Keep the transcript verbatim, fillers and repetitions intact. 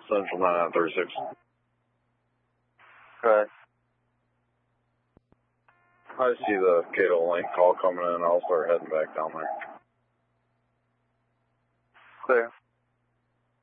Central nine nine three six. Right. I see the Cato Link call coming in. I'll start heading back down there. Clear.